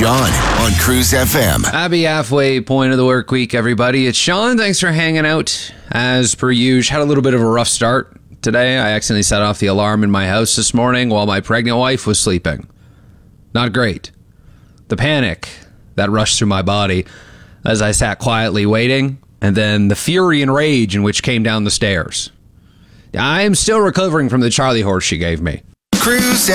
Sean on Cruise FM. Happy halfway point of the work week, everybody. It's Sean. Thanks for hanging out. As per usual, had a little bit of a rough start today. I accidentally set off the alarm in my house this morning while my pregnant wife was sleeping. Not great. The panic that rushed through my body as I sat quietly waiting, and then the fury and rage in which came down the stairs. I am still recovering from the Charlie horse she gave me. Cruise